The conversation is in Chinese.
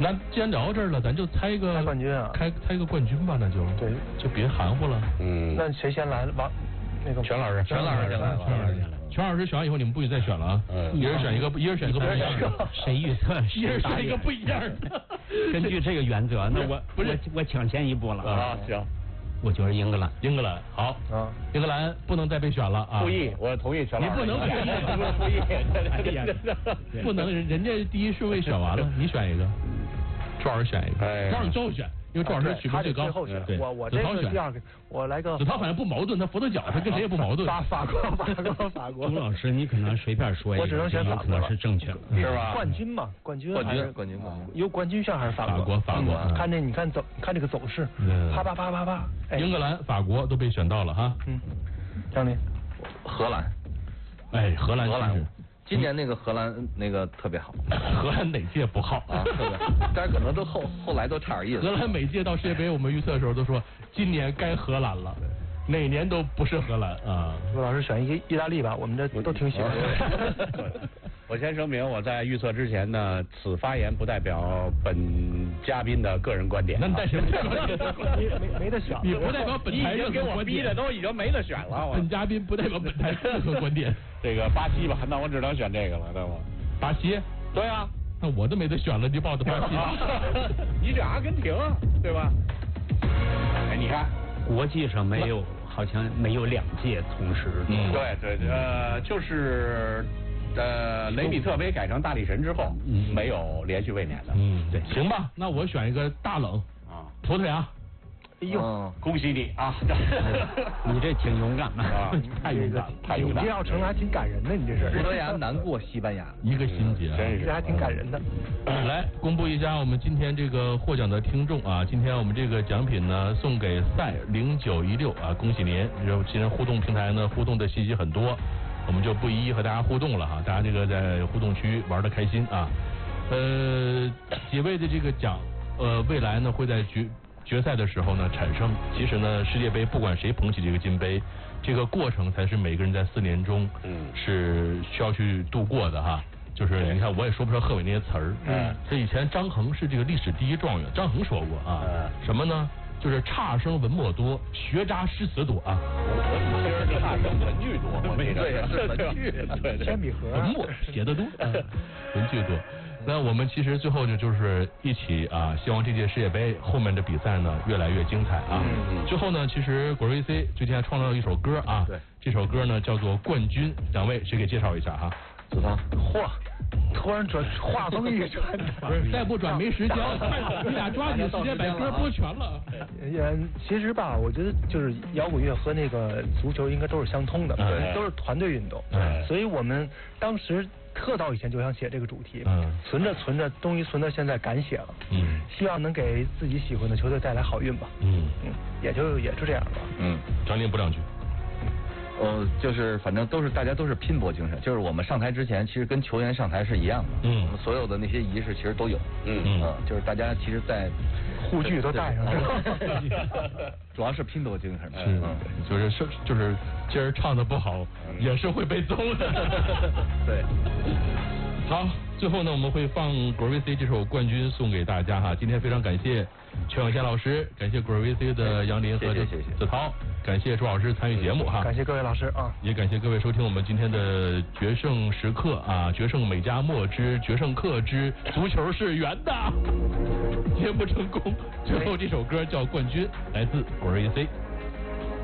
咱既然聊到这儿了，咱就猜一个冠军啊， 猜一个冠军吧，那就对， 就别含糊了。 那谁先来？那个全老师，全老师先来。全老师选完以后，你们不许再选了啊！一人选一个不一样的。 谁预测？ 一人选一个不一样的。 根据这个原则，那我抢先一步了啊！行， 我觉得英格兰。 英格兰好啊，英格兰不能再被选了啊！ 复议，我同意全老师。 你不能复议，不能，人家第一顺位选完了，你选一个，朱老师选一个，让你最后选。因为朱老师取分最高， 对，我这个第二个，我来个。 子韬反正不矛盾，他佛得角，他跟谁也不矛盾。 法国。 朱老师，你可能随便说一个， 我只能选法国， 可能是正确的， 是吧？冠军嘛，冠军。有冠军项还是法国？ 法国。 看这，你看这个走势，啪。 英格兰、法国都被选到了哈。 张林， 荷兰。 哎，荷兰。 今年那个荷兰那个特别好， 荷兰哪届不好啊？特别好，但是可能都后来都差点意思。 荷兰每届到世界杯，我们预测的时候都说今年该荷兰了，哪年都不是荷兰啊。 陆老师选一个意大利吧，我们这都挺喜欢。 我先声明，我在预测之前呢，此发言不代表本嘉宾的个人观点。 那你代表没得选， 你不代表本台任何观点。 给我逼的都已经没得选了。 本嘉宾不代表本台任何观点。 这个巴西吧，那我只能选这个了，对吗？ 巴西？ 对啊， 那我都没得选了，你报的巴西。 你选阿根廷，对吧？哎，你看， 国际上好像没有两届同时。 对，就是雷比特杯改成大力神之后，没有连续卫冕的。 对，行吧，那我选一个大冷啊，葡萄牙。 哎呦， 恭喜你啊！ 你这挺勇敢的啊，太勇敢， 你这要成还挺感人的，你这是。 葡萄牙难过西班牙， 一个心结， 这还挺感人的。 来公布一下我们今天这个获奖的听众啊，今天我们这个奖品呢送给赛0916啊，恭喜您！今天互动平台呢互动的信息很多，我们就不一一和大家互动了哈，大家这个在互动区玩得开心啊。几位的这个奖未来呢会在决赛的时候呢产生。其实呢，世界杯不管谁捧起这个金杯，这个过程才是每个人在4年中是需要去度过的哈。就是你看，我也说不出贺炜那些词儿。这以前张衡是这个历史第1状元，张衡说过啊，什么呢？就是差生文墨多，学渣诗词多啊。 其实差生文具多， 对，铅笔盒， 文墨写得多，文具多。那我们其实最后就是一起啊，希望这届世界杯后面的比赛呢越来越精彩啊。最后呢，其实果瑞 VC 最近还创造了一首歌啊，对，这首歌呢叫做《冠军》，两位谁给介绍一下哈？ 子韬， 突然画风一转， 不是再不转没时间了，你俩抓紧时间把歌播全了。 其实吧，我觉得就是摇滚乐和那个足球应该都是相通的，都是团队运动，所以我们当时特早以前就想写这个主题，存着，终于存到现在敢写了，希望能给自己喜欢的球队带来好运吧，也就这样吧， 张林补两句。 就是反正大家都是拼搏精神，就是我们上台之前，其实跟球员上台是一样的，我们所有的那些仪式其实都有，就是大家其实在护具都带上了， 主要是拼搏精神， 就是今儿唱的不好，也是会被揍的， 对。 好，最后呢，我们会放果儿 VC 这首冠军送给大家哈。今天非常感谢全永贤老师，感谢果儿 VC 的杨林和子韬，感谢朱老师参与节目哈。 感谢各位老师啊， 也感谢各位收听我们今天的决胜时刻啊，决胜美加墨之决胜课之足球是圆的，节目成功。最后这首歌叫《冠军》，来自果儿 VC。